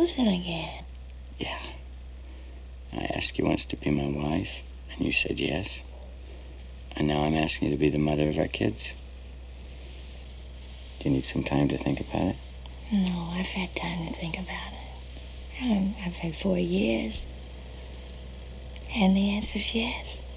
proposing again. Yeah. I asked you once to be my wife, and you said yes. And now I'm asking you to be the mother of our kids. Do you need some time to think about it? No, I've had time to think about it. I've had 4 years. And the answer's yes.